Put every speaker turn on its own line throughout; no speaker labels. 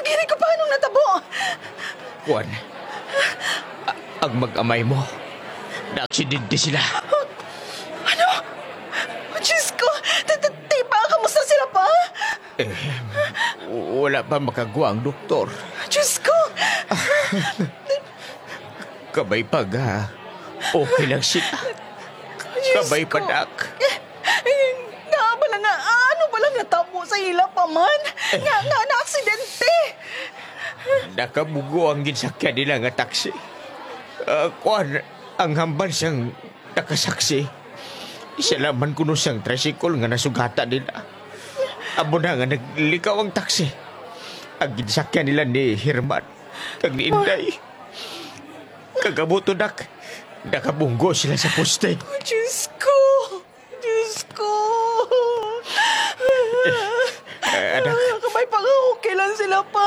Sige ko paano natabo?
Juan, ang mag-amay mo, na-aksidente sila.
Ano? Diyos ko! Tipa, kamusta sila pa?
Wala pa makagawa ang doktor.
Diyos ko!
Kabay pa ga. Okay lang sila. Kabay pa, Dak.
Naabala na, ano ba lang natabo sa ila pa man? Na-aksidente!
Nakabugo ang ginsakyan nila nga taksi. Kuan, ang hamban siyang nakasaksi. Isalaman ko no siyang tricycle nga nasugata nila. Amo na nga naglikaw ang taksi. Ang ginsakyan nila ni Herman kag ni Inday. Kagabuto, Dak. Nakabunggo sila sa poste.
Diyos ko! Diyos ko!
Anak.
Kamay pa nga, okay lang sila pa.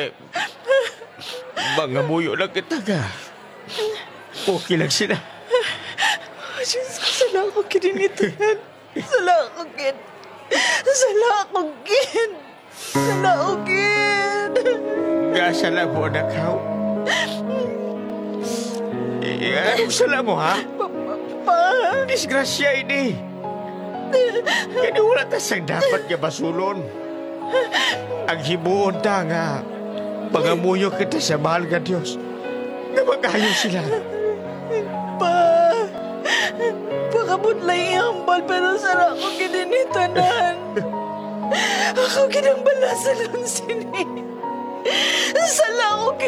Mga muyo lang kita ga. Okay lang sila.
Diyos ko, sala ko kinito yan. Sala ko kin. Sala ko kin. Sala ko kin.
Gasa lang mo, anak, how? Anong sala mo, ha?
Pa.
Disgrasya ini. Kaya wala tasang dapat niya basulon. Ang himuon ta nga, pangamuyo kita sa mahal nga Diyos na magayo sila.
Pa. Pakabudlay ihambal pero sala ko kininitanan. Ako kinambalasan lang sini. Sala ko